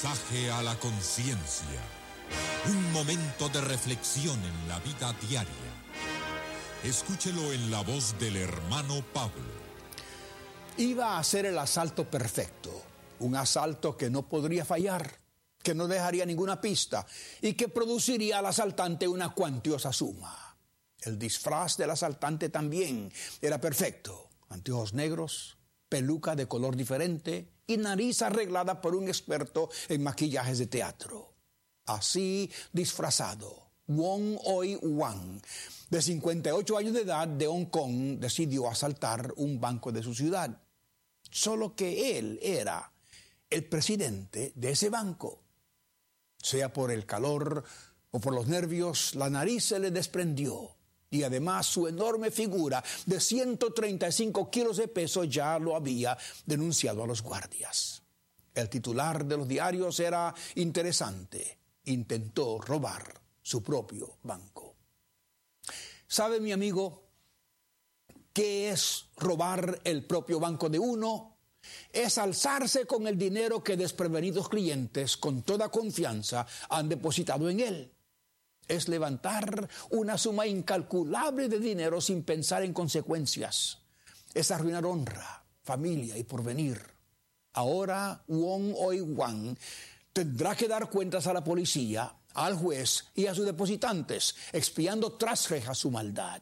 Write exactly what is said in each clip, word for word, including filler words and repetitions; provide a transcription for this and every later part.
Mensaje a la conciencia. Un momento de reflexión en la vida diaria. Escúchelo en la voz del hermano Pablo. Iba a ser el asalto perfecto, un asalto que no podría fallar, que no dejaría ninguna pista y que produciría al asaltante una cuantiosa suma. El disfraz del asaltante también era perfecto: anteojos negros, peluca de color diferente y nariz arreglada por un experto en maquillajes de teatro. Así disfrazado, Wong Oi Wan, de cincuenta y ocho años de edad, de Hong Kong, decidió asaltar un banco de su ciudad. Solo que él era el presidente de ese banco. Sea por el calor o por los nervios, la nariz se le desprendió. Y además su enorme figura de ciento treinta y cinco kilos de peso ya lo había denunciado a los guardias. El titular de los diarios era interesante: intentó robar su propio banco. ¿Sabe, mi amigo, qué es robar el propio banco de uno? Es alzarse con el dinero que desprevenidos clientes con toda confianza han depositado en él. Es levantar una suma incalculable de dinero sin pensar en consecuencias. Es arruinar honra, familia y porvenir. Ahora Wong Oi Wan tendrá que dar cuentas a la policía, al juez y a sus depositantes, expiando tras rejas su maldad.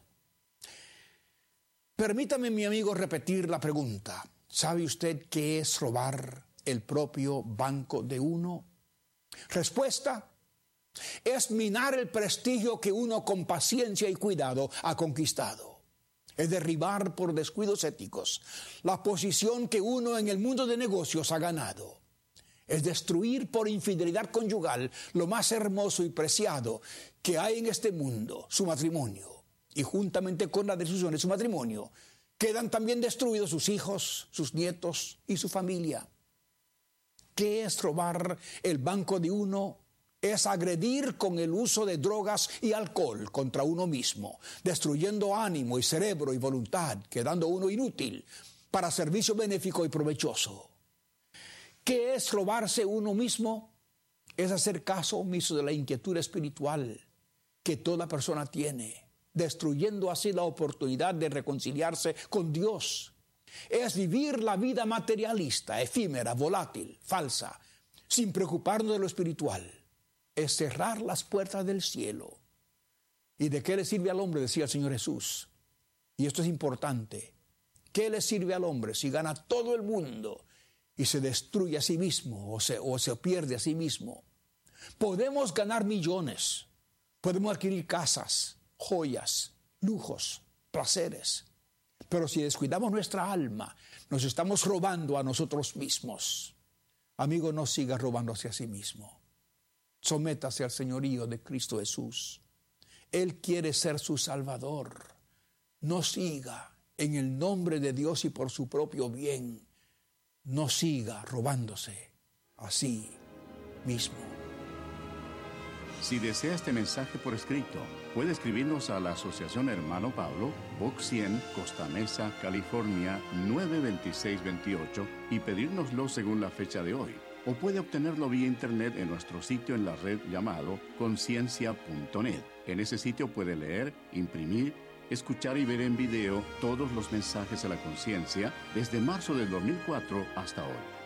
Permítame, mi amigo, repetir la pregunta. ¿Sabe usted qué es robar el propio banco de uno? Respuesta: es minar el prestigio que uno con paciencia y cuidado ha conquistado. Es derribar por descuidos éticos la posición que uno en el mundo de negocios ha ganado. Es destruir por infidelidad conyugal lo más hermoso y preciado que hay en este mundo, su matrimonio. Y juntamente con la destrucción de su matrimonio, quedan también destruidos sus hijos, sus nietos y su familia. ¿Qué es robar el banco de uno? Es agredir con el uso de drogas y alcohol contra uno mismo, destruyendo ánimo y cerebro y voluntad, quedando uno inútil para servicio benéfico y provechoso. ¿Qué es robarse uno mismo? Es hacer caso omiso de la inquietud espiritual que toda persona tiene, destruyendo así la oportunidad de reconciliarse con Dios. Es vivir la vida materialista, efímera, volátil, falsa, sin preocuparnos de lo espiritual. Es cerrar las puertas del cielo. ¿Y de qué le sirve al hombre?, decía el Señor Jesús. Y esto es importante. ¿Qué le sirve al hombre si gana todo el mundo y se destruye a sí mismo o se, o se pierde a sí mismo? Podemos ganar millones, podemos adquirir casas, joyas, lujos, placeres, pero si descuidamos nuestra alma, nos estamos robando a nosotros mismos. Amigo, no siga robándose a sí mismo. Sométase al señorío de Cristo Jesús. Él quiere ser su Salvador. No siga en el nombre de Dios y por su propio bien. No siga robándose a sí mismo. Si desea este mensaje por escrito, puede escribirnos a la Asociación Hermano Pablo, Box cien, Costa Mesa, California, nueve dos seis dos ocho y pedírnoslo según la fecha de hoy. O puede obtenerlo vía internet en nuestro sitio en la red llamado conciencia punto net. En ese sitio puede leer, imprimir, escuchar y ver en video todos los mensajes a la conciencia desde marzo del dos mil cuatro hasta hoy.